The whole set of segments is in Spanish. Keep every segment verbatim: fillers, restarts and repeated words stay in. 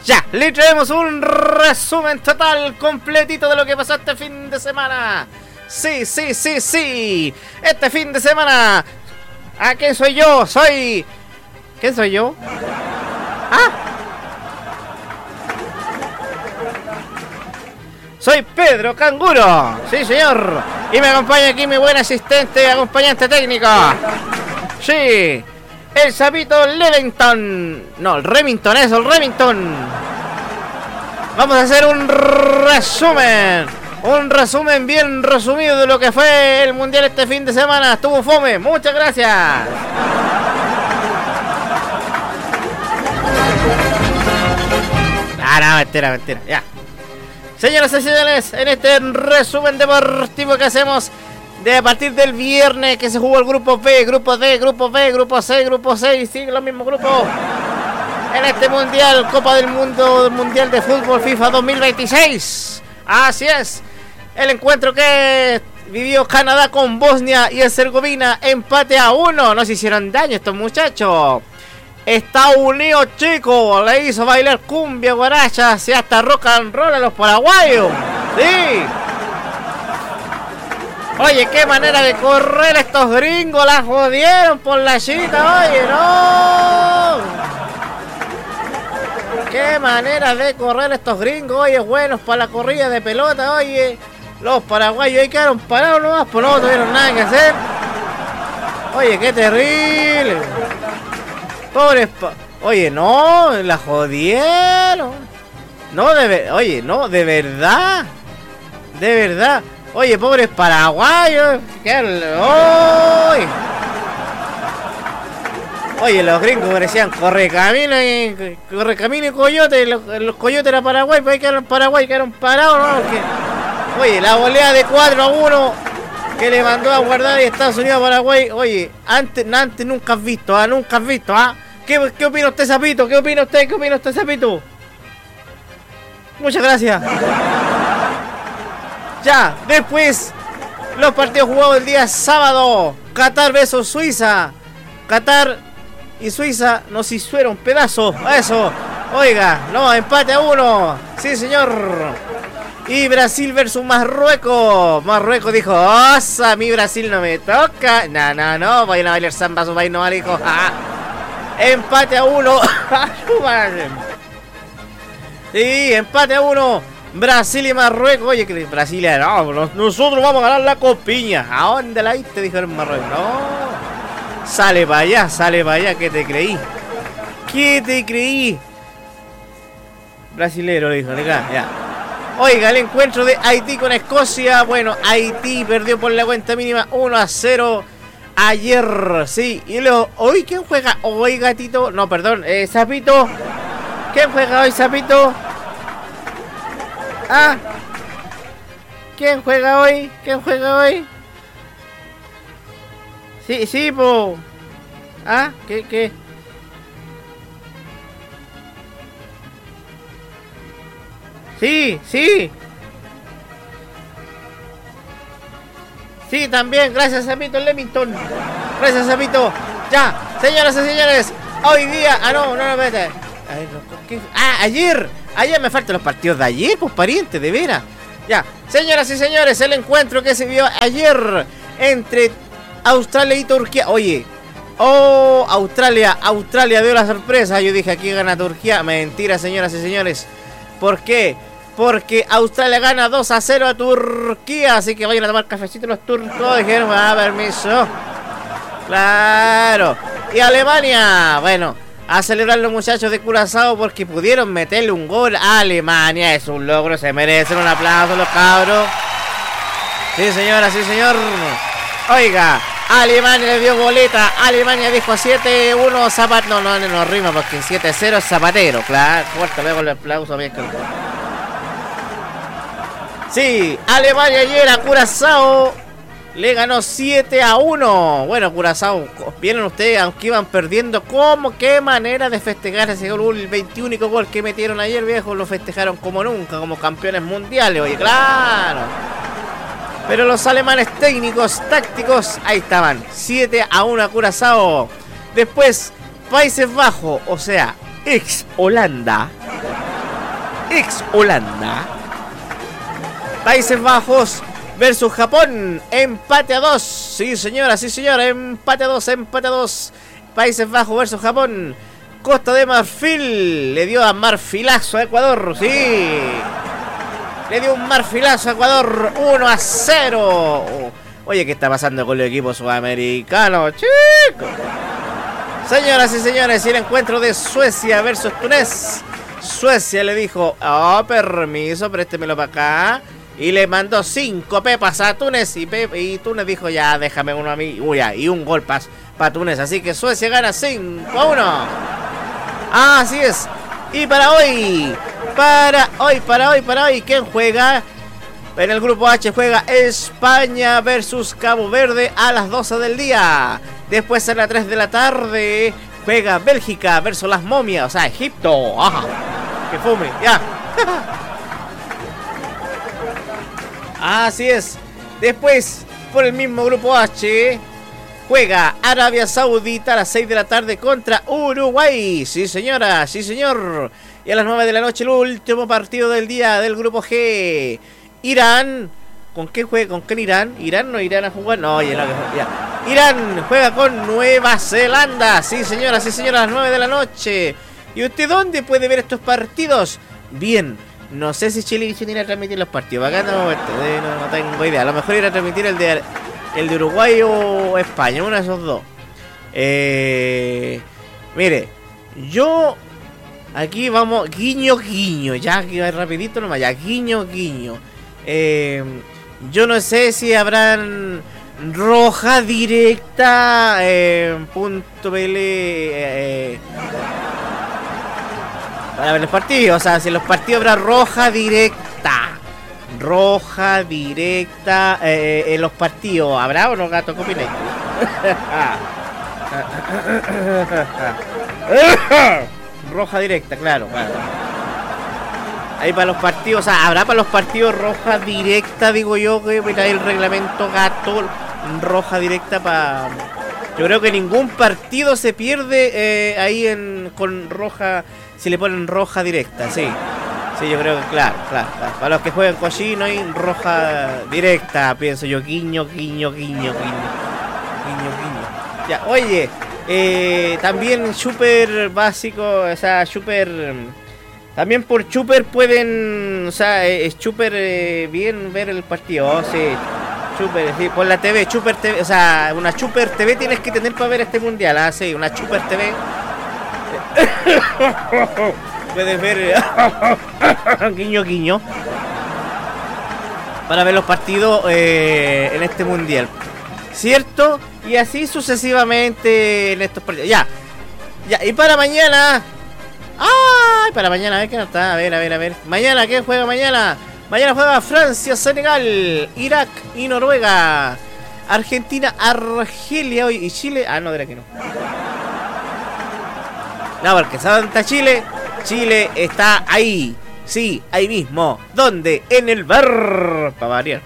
Ya, le traemos un resumen total, completito de lo que pasó este fin de semana. Sí, sí, sí, sí. Este fin de semana. ¿A quién soy yo? Soy... ¿Quién soy yo? Ah. Soy Pedro Canguro. Sí, señor. Y me acompaña aquí mi buen asistente y acompañante técnico. Sí. El sapito Levington. No, el Remington, eso, el Remington. Vamos a hacer un resumen. Un resumen bien resumido de lo que fue el mundial este fin de semana. Estuvo fome. Muchas gracias. Ah, no, mentira, mentira. Ya. Señoras y señores, en este resumen deportivo que hacemos de a partir del viernes que se jugó el grupo B, grupo D, grupo B, grupo C, grupo C y sigue los mismos grupos en este mundial, Copa del Mundo, Mundial de Fútbol FIFA dos mil veintiséis. Así es, el encuentro que vivió Canadá con Bosnia y Herzegovina, empate a uno, no se hicieron daño estos muchachos. Estados Unidos, chicos, le hizo bailar cumbia, guaracha, y hasta rock and roll a los paraguayos. Sí. Oye, qué manera de correr estos gringos, la jodieron por la chita, oye, no. Qué manera de correr estos gringos, oye, buenos para la corrida de pelota, oye. Los paraguayos ahí quedaron parados nomás, pues no tuvieron nada que hacer. Oye, qué terrible. Pobres pa... Oye, no, la jodieron. No, de ver... Oye, no, de verdad. De verdad. Oye, pobres paraguayos. Oye, Oye, los gringos parecían correcamino y correcamino y coyote. Los, los coyotes eran Paraguay, pues ahí quedaron Paraguay, quedaron parados, ¿no? Porque... Oye, la volea de cuatro a uno que le mandó a guardar Estados Unidos a Paraguay. Oye, antes, antes nunca has visto, ¿ah? Nunca has visto, ¿ah? ¿Qué, ¿Qué opina usted, sapito? ¿Qué opina usted? ¿Qué opina usted, sapito? Muchas gracias. Ya, después los partidos jugados el día sábado. Qatar versus Suiza. Qatar y Suiza nos hicieron pedazos. Eso. Oiga, no, empate a uno. Sí, señor. Y Brasil versus Marruecos. Marruecos dijo, osa, a mí Brasil no me toca. No, no, no, vayan a bailar samba, su país no vale, hijo. Empate a uno. Sí, empate a uno. Brasil y Marruecos. Oye, que Brasil, no, nosotros vamos a ganar la copiña. ¿A dónde la viste? Dijo el Marruecos. No. Sale para allá, sale para allá. ¿Qué te creí? ¿Qué te creí? Brasilero, dijo, acá, ya. Oiga, el encuentro de Haití con Escocia. Bueno, Haití perdió por la cuenta mínima uno a cero ayer, sí. Y luego, ¿hoy quién juega? Hoy, gatito. No, perdón, eh, Sapito. ¿Quién juega hoy, Sapito? Ah. ¿Quién juega hoy? ¿Quién juega hoy? Sí, sí, po. Ah, ¿qué, qué? Sí, sí. Sí, también, gracias, Sapito Levington. Gracias, Sapito. Ya, señoras y señores, hoy día... Ah, no, no, no, vete. Ah, ayer. Ayer me faltan los partidos de ayer, pues, pariente, de veras. Ya, señoras y señores, el encuentro que se vio ayer entre Australia y Turquía. Oye, oh, Australia, Australia dio la sorpresa. Yo dije, aquí gana Turquía. Mentira, señoras y señores. ¿Por qué? Porque Australia gana dos a cero a Turquía. Así que vayan a tomar cafecito los turcos. Dijeron, ah, permiso. Claro. Y Alemania, bueno, a celebrar los muchachos de Curazao porque pudieron meterle un gol a Alemania. Es un logro, se merecen un aplauso los cabros. Sí, señora, sí, señor. Oiga, Alemania le dio boleta. Alemania dijo siete uno Zapatero. No, no, no rima porque siete cero es Zapatero. Claro, fuerte, luego el aplauso bien. Sí, Alemania ayer a Curazao le ganó siete a uno. Bueno, Curazao, vieron ustedes, aunque iban perdiendo, ¿cómo? ¿Qué manera de festejar ese gol? El veintiúnico gol que metieron ayer, viejo, lo festejaron como nunca, como campeones mundiales. Oye, claro. Pero los alemanes técnicos, tácticos, ahí estaban. siete a uno a Curazao. Después, Países Bajos, o sea, ex Holanda, ex Holanda. Países Bajos versus Japón, empate a dos. Sí señora, sí señora, empate a dos, empate a dos. Países Bajos versus Japón. Costa de Marfil le dio a marfilazo a Ecuador, sí. Le dio un marfilazo a Ecuador, uno a cero. Oye, ¿qué está pasando con los equipos sudamericanos, chicos? Señoras y señores, y el encuentro de Suecia versus Túnez. Suecia le dijo, oh, permiso, préstemelo para acá. Y le mandó cinco pepas a Túnez. Y, Pe- y Túnez dijo, ya, déjame uno a mí. Uy, ya, y un gol para pa Túnez. Así que Suecia gana cinco a uno. Ah, así es. Y para hoy, para hoy, para hoy, para hoy, ¿quién juega? En el grupo H juega España versus Cabo Verde a las doce del día. Después a las tres de la tarde juega Bélgica versus las momias, o sea, Egipto. Ajá. Que fume, ya. Así es. Después, por el mismo grupo H, juega Arabia Saudita a las seis de la tarde contra Uruguay. Sí, señora, sí, señor. Y a las nueve de la noche el último partido del día del grupo G. Irán. ¿Con qué juega? ¿Con quién Irán? ¿Irán no irán a jugar? No, ya, no, ya. Irán juega con Nueva Zelanda. Sí, señora, sí, señora, a las nueve de la noche. ¿Y usted dónde puede ver estos partidos? Bien, no sé si Chilevisión irá a transmitir los partidos. Acá no, no, no tengo idea. A lo mejor irá a transmitir el de, el de Uruguay o España, uno de esos dos. Eh, mire, yo... Aquí vamos, guiño, guiño. Ya, rapidito nomás, ya, guiño, guiño. Eh... Yo no sé si habrán roja directa eh, punto P L eh, para ver los partidos. O sea, si en los partidos habrá roja directa. Roja directa eh, en los partidos. ¿Habrá o no, gato? ¿Qué opináis? Roja directa, claro, claro. Ahí para los partidos, o sea, habrá para los partidos roja directa, digo yo, que mira el reglamento gato, roja directa para... Yo creo que ningún partido se pierde eh, ahí en con roja, si le ponen roja directa, sí. Sí, yo creo que claro, claro, claro. Para los que juegan cochino hay roja directa, pienso yo, guiño, guiño, guiño, guiño, guiño, guiño. Ya, oye, eh, también súper básico, o sea, súper... También por Chuper pueden, o sea, es Chuper eh, bien ver el partido, oh, sí, Chuper, sí, por la T V, Chuper T V, o sea, una Chuper T V tienes que tener para ver este mundial, ah, sí, una Chuper T V. Puedes ver, guiño, guiño, para ver los partidos eh, en este mundial, ¿cierto? Y así sucesivamente en estos partidos, ya, ya, y para mañana... ¡Ay! Para mañana, a ver qué no está. A ver, a ver, a ver. Mañana, ¿qué juega mañana? Mañana juega Francia, Senegal, Irak y Noruega. Argentina, Argelia hoy. Y Chile. Ah, no, dirá que no. No, porque Santa Chile. Chile está ahí. Sí, ahí mismo. ¿Dónde? En el V A R. Para variar.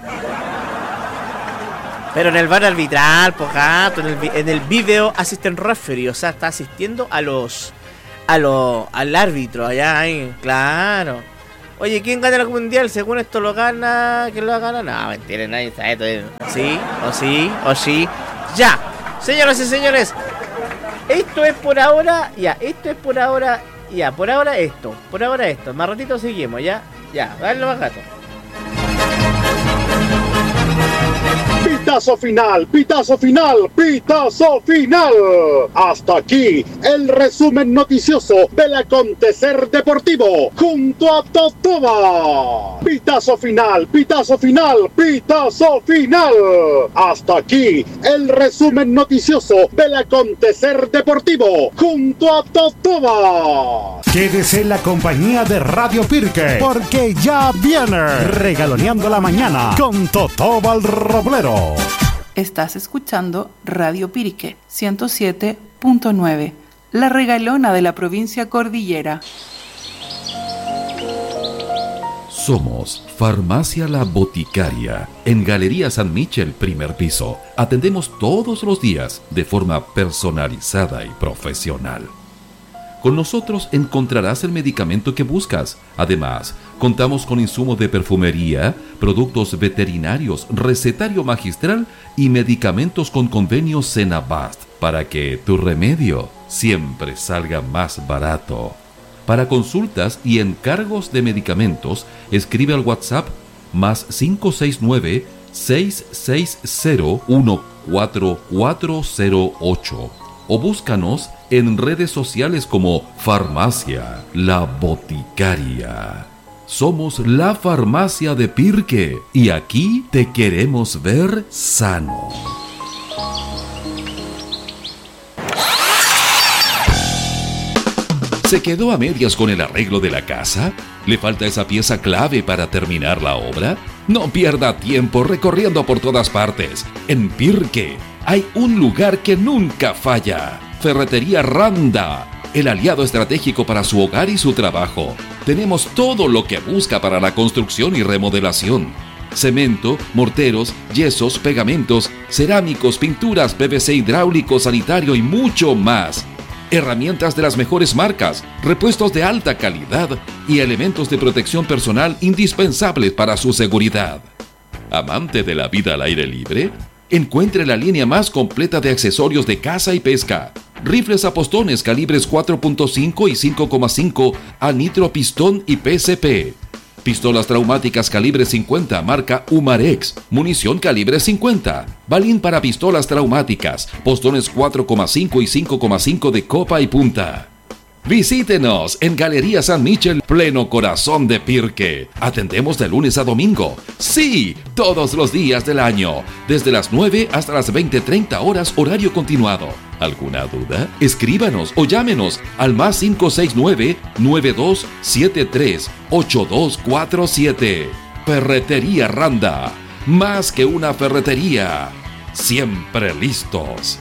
Pero en el V A R arbitral, por gato. En el, en el Video Assistant Referee. O sea, está asistiendo a los. A lo, al árbitro allá ahí, claro. Oye, ¿quién gana el mundial? Según esto lo gana. ¿Quién lo gana? No, mentira, nadie sabe esto. Sí, o sí, o sí. Ya, señoras y señores, esto es por ahora. Ya, esto es por ahora. Ya, por ahora esto. Por ahora esto. Más ratito seguimos, ya. Ya, dale más gato. Pitazo final, pitazo final, pitazo final. Hasta aquí el resumen noticioso del acontecer deportivo junto a Totoba. Pitazo final, pitazo final, pitazo final. Hasta aquí el resumen noticioso del acontecer deportivo junto a Totoba. Quédese en la compañía de Radio Pirque, porque ya viene Regaloneando la Mañana con Totoba el Roblero. Estás escuchando Radio Pirque ciento siete punto nueve, la regalona de la provincia cordillera. Somos Farmacia La Boticaria, en Galería San Michel, primer piso. Atendemos todos los días de forma personalizada y profesional. Con nosotros encontrarás el medicamento que buscas. Además, contamos con insumos de perfumería, productos veterinarios, recetario magistral y medicamentos con convenios Senabast para que tu remedio siempre salga más barato. Para consultas y encargos de medicamentos, escribe al WhatsApp más cinco seis nueve, seis seis cero, uno cuatro cuatro cero ocho o búscanos en redes sociales como Farmacia La Boticaria. Somos la farmacia de Pirque y aquí te queremos ver sano. ¿Se quedó a medias con el arreglo de la casa? ¿Le falta esa pieza clave para terminar la obra? No pierda tiempo recorriendo por todas partes. En Pirque hay un lugar que nunca falla. Ferretería Randa, el aliado estratégico para su hogar y su trabajo. Tenemos todo lo que busca para la construcción y remodelación. Cemento, morteros, yesos, pegamentos, cerámicos, pinturas, P V C hidráulico, sanitario y mucho más. Herramientas de las mejores marcas, repuestos de alta calidad y elementos de protección personal indispensables para su seguridad. ¿Amante de la vida al aire libre? Encuentre la línea más completa de accesorios de caza y pesca. Rifles a postones calibres cuatro punto cinco y cinco coma cinco a nitro pistón y P C P. Pistolas traumáticas calibre cincuenta marca Umarex. Munición calibre cincuenta. Balín para pistolas traumáticas. Postones cuatro coma cinco y cinco coma cinco de copa y punta. Visítenos en Galería San Michel, pleno corazón de Pirque. Atendemos de lunes a domingo. Sí, todos los días del año. Desde las nueve hasta las veinte treinta horas horario continuado. ¿Alguna duda? Escríbanos o llámenos al más cinco seis nueve, nueve dos siete tres, ocho dos cuatro siete. Ferretería Randa. Más que una ferretería. Siempre listos.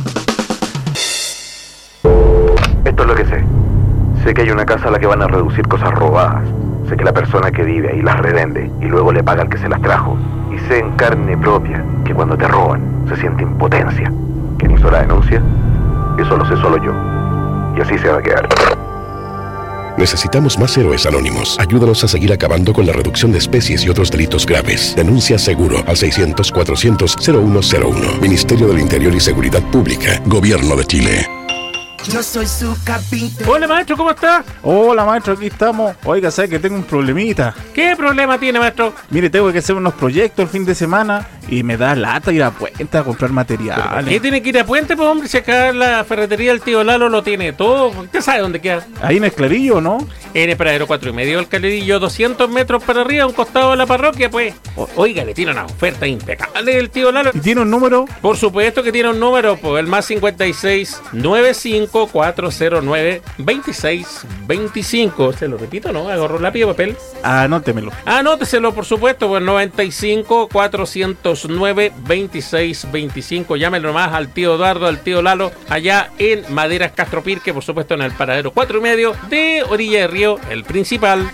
Esto es lo que sé. Sé que hay una casa a la que van a reducir cosas robadas. Sé que la persona que vive ahí las revende y luego le paga al que se las trajo. Y sé en carne propia que cuando te roban se siente impotencia. ¿Quién hizo la denuncia? Eso lo sé solo yo. Y así se va a quedar. Necesitamos más héroes anónimos. Ayúdanos a seguir acabando con la reducción de especies y otros delitos graves. Denuncia seguro al seiscientos, cuatrocientos, cero uno cero uno. Ministerio del Interior y Seguridad Pública. Gobierno de Chile. Yo soy su capitán. Hola maestro, ¿cómo está? Hola maestro, aquí estamos. Oiga, ¿sabe que tengo un problemita? ¿Qué problema tiene, maestro? Mire, tengo que hacer unos proyectos el fin de semana y me da lata ir a Puente a comprar materiales. ¿Qué tiene que ir a Puente, pues hombre? Si acá la ferretería del tío Lalo lo tiene todo. ¿Usted sabe dónde queda? Ahí en el Clarillo, ¿no? En el paradero cuatro y medio del Clarillo, doscientos metros para arriba, a un costado de la parroquia, pues. O, oiga, le tiene una oferta impecable el tío Lalo. ¿Y tiene un número? Por supuesto que tiene un número, pues el más cincuenta y seis, noventa y cinco, cuatrocientos nueve, veintiséis, veinticinco. Se lo repito, ¿no? Agarro lápiz y papel. Anótemelo. Anóteselo, por supuesto, pues noventa y cinco, cuatrocientos nueve, veintiséis, veinticinco. Llámenlo nomás al tío Eduardo, al tío Lalo, allá en Maderas Castro Pirque, por supuesto en el paradero cuatro y medio de Orilla de Río, el principal.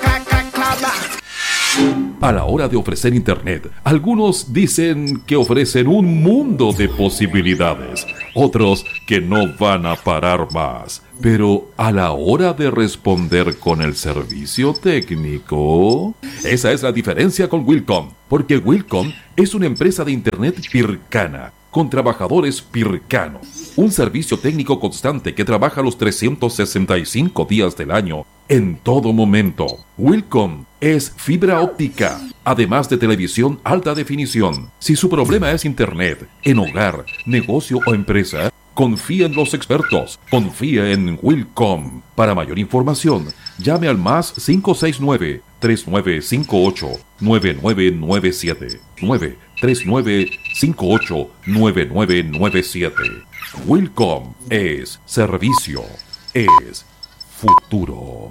A la hora de ofrecer internet, algunos dicen que ofrecen un mundo de posibilidades, otros que no van a parar más. Pero a la hora de responder con el servicio técnico, esa es la diferencia con Wilcom, porque Wilcom es una empresa de internet pircana, con trabajadores pircanos. Un servicio técnico constante que trabaja los trescientos sesenta y cinco días del año, en todo momento. Wilcom es fibra óptica, además de televisión alta definición. Si su problema es internet, en hogar, negocio o empresa, confía en los expertos. Confía en Wilcom. Para mayor información, llame al más cinco seis nueve, tres nueve cinco ocho, nueve nueve nueve siete. nueve tres nueve cinco ocho, nueve nueve nueve siete. Wilcom es servicio, es futuro.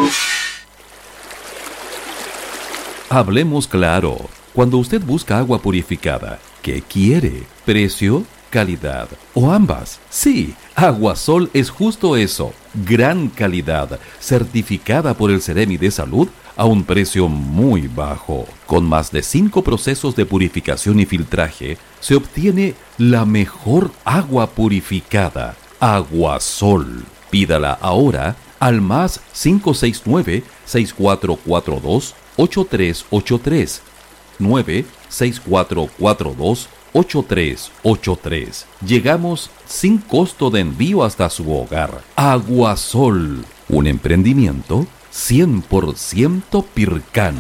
Hablemos claro. Cuando usted busca agua purificada, ¿qué quiere? ¿Precio? ¿Calidad? ¿O ambas? Sí, Aguasol es justo eso. Gran calidad, certificada por el Ceremi de Salud a un precio muy bajo. Con más de cinco procesos de purificación y filtraje, se obtiene la mejor agua purificada. Aguasol. Pídala ahora al más cinco seis nueve, seis cuatro cuatro dos, ocho tres ocho tres, nueve seis cuatro cuatro dos, ocho tres ocho tres. Llegamos sin costo de envío hasta su hogar. Aguasol, un emprendimiento cien por ciento pircano.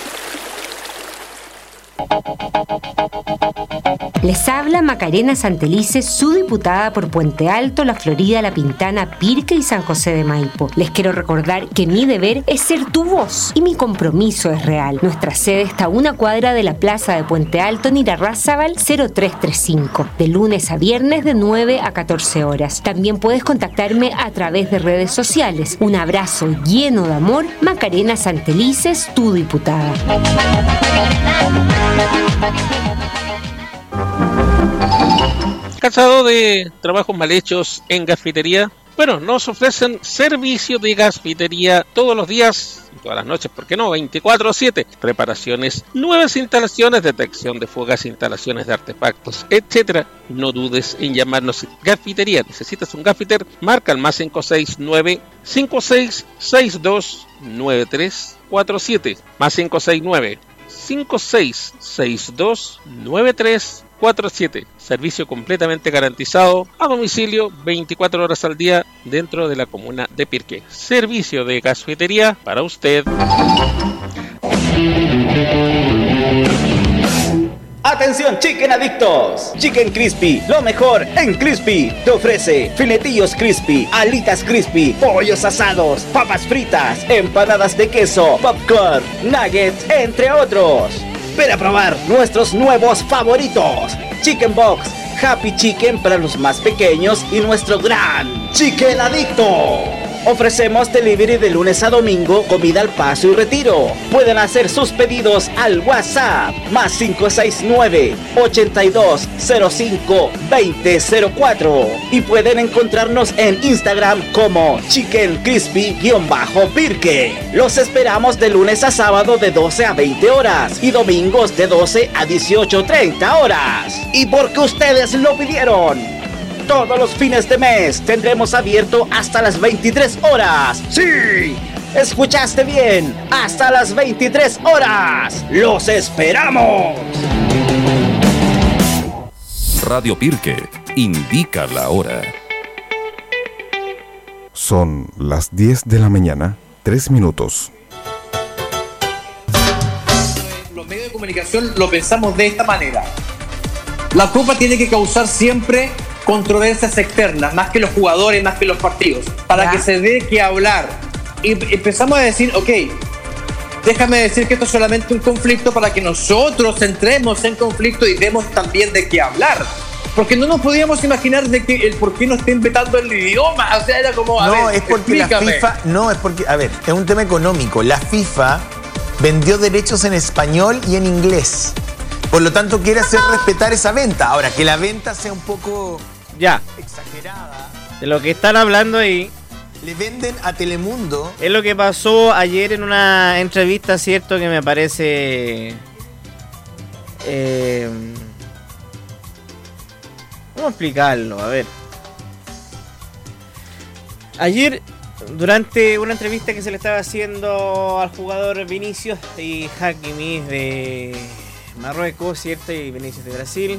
Les habla Macarena Santelices, su diputada por Puente Alto, La Florida, La Pintana, Pirque y San José de Maipo. Les quiero recordar que mi deber es ser tu voz y mi compromiso es real. Nuestra sede está a una cuadra de la plaza de Puente Alto en Irarrázaval cero tres tres cinco, de lunes a viernes de nueve a catorce horas. También puedes contactarme a través de redes sociales. Un abrazo lleno de amor, Macarena Santelices, tu diputada. ¿Cansado de trabajos mal hechos en gasfitería? Bueno, nos ofrecen servicio de gasfitería todos los días, todas las noches, ¿por qué no? veinticuatro siete. Reparaciones, nuevas instalaciones, detección de fugas, instalaciones de artefactos, etcétera. No dudes en llamarnos. Gasfitería. ¿Necesitas un gasfiter? Marca el más cinco seis nueve, cinco seis seis dos, nueve tres cuatro siete. Más cinco seis nueve, cinco seis seis dos, nueve tres cuatro siete. Servicio completamente garantizado a domicilio veinticuatro horas al día dentro de la comuna de Pirque. Servicio de gasfitería para usted. ¡Atención, chicken adictos! Chicken Crispy, lo mejor en Crispy. Te ofrece filetillos crispy, alitas crispy, pollos asados, papas fritas, empanadas de queso, popcorn, nuggets, entre otros. Ven a probar nuestros nuevos favoritos. Chicken Box, Happy Chicken para los más pequeños y nuestro gran Chicken Adicto. Ofrecemos delivery de lunes a domingo, comida al paso y retiro. Pueden hacer sus pedidos al WhatsApp más cinco seis nueve, ochenta y dos cero cinco, veinte cero cuatro y pueden encontrarnos en Instagram como Chicken Crispy-Pirque. Los esperamos de lunes a sábado de doce a veinte horas y domingos de doce a dieciocho treinta horas. Y porque ustedes lo pidieron, todos los fines de mes tendremos abierto hasta las veintitrés horas. ¡Sí! ¡Escuchaste bien! ¡Hasta las veintitrés horas! ¡Los esperamos! Radio Pirque indica la hora. Son las diez de la mañana, tres minutos. Los medios de comunicación lo pensamos de esta manera. La Copa tiene que causar siempre controversias externas, más que los jugadores, más que los partidos, para ¿Ya? que se dé que hablar. Y empezamos a decir, ok, déjame decir que esto es solamente un conflicto para que nosotros entremos en conflicto y demos también de qué hablar. Porque no nos podíamos imaginar de que el por qué nos estén vetando el idioma. O sea, era como, a no, ver, es porque explícame. La FIFA, no, es porque, a ver, es un tema económico. La FIFA vendió derechos en español y en inglés. Por lo tanto, quiere hacer respetar esa venta. Ahora, que la venta sea un poco... Ya. Exagerada. De lo que están hablando ahí. Le venden a Telemundo. Es lo que pasó ayer en una entrevista, cierto, que me parece... Eh, ¿Cómo explicarlo? A ver. Ayer, durante una entrevista que se le estaba haciendo al jugador Vinicius y Hakimi de Marruecos, cierto, y Vinicius de Brasil,